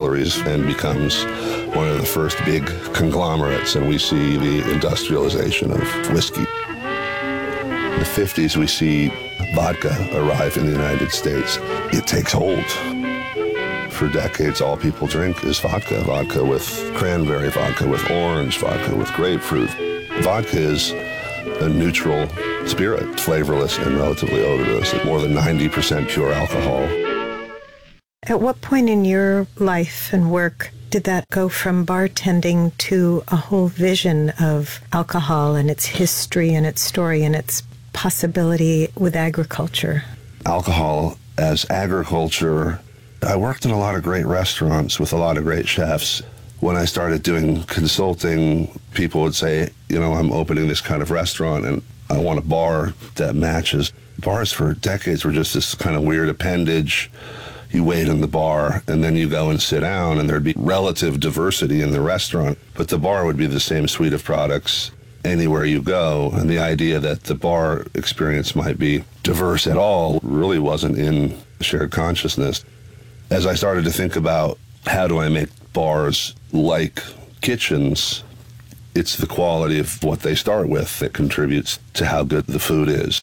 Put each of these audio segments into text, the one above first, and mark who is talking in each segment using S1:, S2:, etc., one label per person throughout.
S1: distilleries and becomes one of the first big conglomerates, and we see the industrialization of whiskey. In the 50s, we see vodka arrive in the United States. It takes hold. For decades, all people drink is vodka. Vodka with cranberry, vodka with orange, vodka with grapefruit. Vodka is a neutral spirit, flavorless and relatively odorless, at more than 90% pure alcohol.
S2: At what point in your life and work did that go from bartending to a whole vision of alcohol and its history and its story and its possibility with agriculture?
S1: Alcohol as agriculture. I worked in a lot of great restaurants with a lot of great chefs. When I started doing consulting, people would say, I'm opening this kind of restaurant and I want a bar that matches. Bars for decades were just this kind of weird appendage. You wait in the bar and then you go and sit down and there'd be relative diversity in the restaurant, but the bar would be the same suite of products anywhere you go. And the idea that the bar experience might be diverse at all really wasn't in shared consciousness. As I started to think about how do I make bars like kitchens, it's the quality of what they start with that contributes to how good the food is.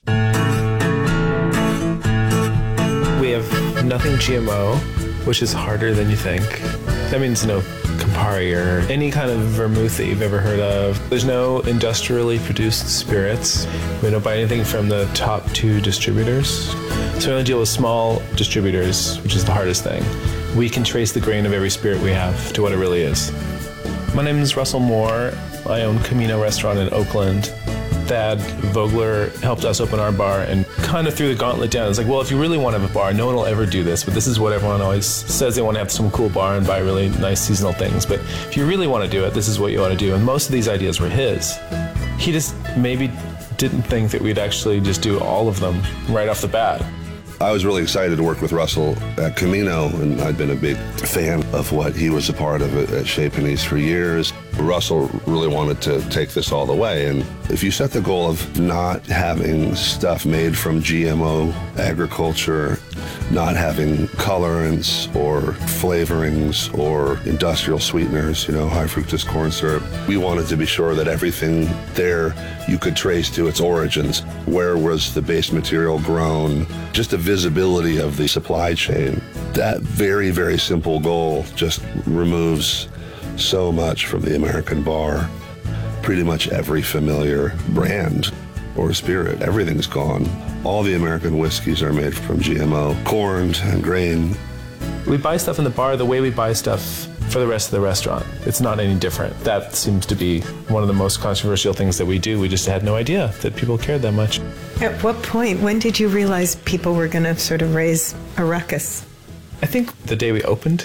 S3: We have nothing GMO, which is harder than you think. That means no Campari or any kind of vermouth that you've ever heard of. There's no industrially produced spirits. We don't buy anything from the top 2 distributors. So we only deal with small distributors, which is the hardest thing. We can trace the grain of every spirit we have to what it really is. My name is Russell Moore. I own Camino Restaurant in Oakland. Thad Vogler helped us open our bar and kind of threw the gauntlet down. It's like, well, if you really want to have a bar, no one will ever do this, but this is what everyone always says. They want to have some cool bar and buy really nice seasonal things. But if you really want to do it, this is what you ought to do. And most of these ideas were his. He just maybe didn't think that we'd actually just do all of them right off the bat.
S1: I was really excited to work with Russell at Camino, and I'd been a big fan of what he was a part of at Chez Panisse for years. Russell really wanted to take this all the way, and if you set the goal of not having stuff made from GMO agriculture, not having colorants or flavorings or industrial sweeteners, high fructose corn syrup, we wanted to be sure that everything there you could trace to its origins. Where was the base material grown? Just the visibility of the supply chain. That very, very simple goal just removes so much from the American bar. Pretty much every familiar brand or spirit, everything's gone. All the American whiskeys are made from GMO, corned and grain.
S3: We buy stuff in the bar the way we buy stuff for the rest of the restaurant. It's not any different. That seems to be one of the most controversial things that we do. We just had no idea that people cared that much.
S2: At what point, when did you realize people were going to sort of raise a ruckus?
S3: I think the day we opened.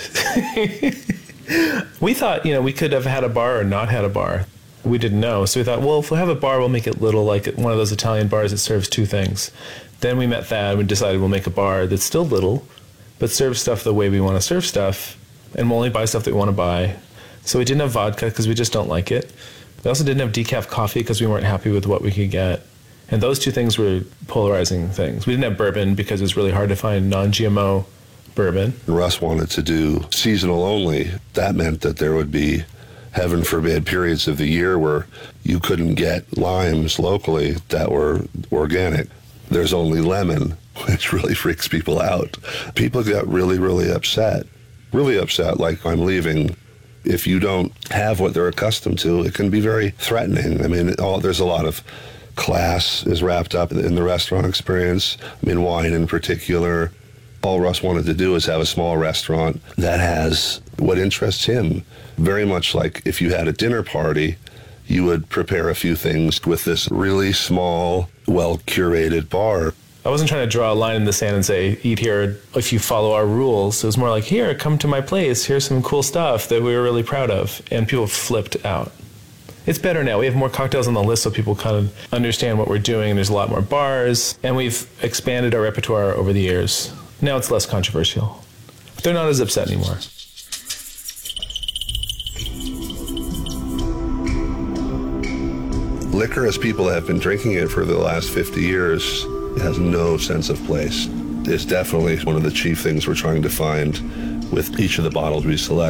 S3: We thought, we could have had a bar or not had a bar. We didn't know. So we thought, well, if we have a bar, we'll make it little, like one of those Italian bars that serves 2 things. Then we met Thad and we decided we'll make a bar that's still little, but serves stuff the way we want to serve stuff, and we'll only buy stuff that we want to buy. So we didn't have vodka because we just don't like it. We also didn't have decaf coffee because we weren't happy with what we could get. And those 2 things were polarizing things. We didn't have bourbon because it was really hard to find non-GMO bourbon.
S1: Russ wanted to do seasonal only. That meant that there would be, heaven forbid, periods of the year where you couldn't get limes locally that were organic. There's only lemon, which really freaks people out. People get really, really upset. Really upset, like I'm leaving. If you don't have what they're accustomed to, it can be very threatening. I mean, there's a lot of class is wrapped up in the restaurant experience. I mean, wine in particular. All Russ wanted to do is have a small restaurant that has what interests him. Very much like if you had a dinner party, you would prepare a few things with this really small, well-curated bar.
S3: I wasn't trying to draw a line in the sand and say, eat here if you follow our rules. It was more like, here, come to my place. Here's some cool stuff that we were really proud of. And people flipped out. It's better now. We have more cocktails on the list so people kind of understand what we're doing. There's a lot more bars. And we've expanded our repertoire over the years. Now it's less controversial. They're not as upset anymore.
S1: Liquor, as people have been drinking it for the last 50 years, has no sense of place. It's definitely one of the chief things we're trying to find with each of the bottles we select.